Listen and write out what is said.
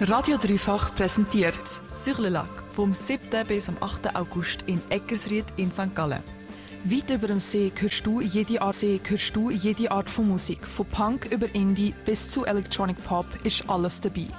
Radio Dreifach präsentiert Sur le Lac vom 7. bis am 8. August in Eckersried in St. Gallen. Weit über dem See hörst du jede Art von Musik. Von Punk über Indie bis zu Electronic Pop ist alles dabei.